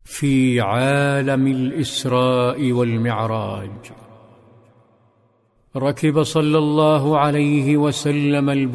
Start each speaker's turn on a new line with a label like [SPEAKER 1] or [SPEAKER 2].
[SPEAKER 1] في عالم الإسراء والمعراج ركب صلى الله عليه وسلم